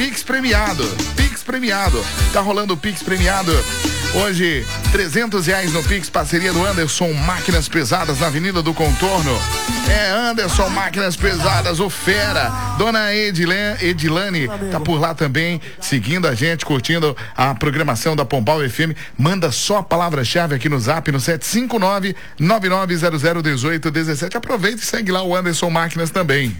Pix premiado. Pix premiado. Tá rolando o Pix premiado. Hoje, R$300 no Pix, parceria do Anderson Máquinas Pesadas na Avenida do Contorno. Anderson Máquinas Pesadas, o fera. Dona Edilane tá por lá também, seguindo a gente, curtindo a programação da Pombal FM. Manda só a palavra-chave aqui no Zap, no 759-9900-1817. Aproveita e segue lá o Anderson Máquinas também.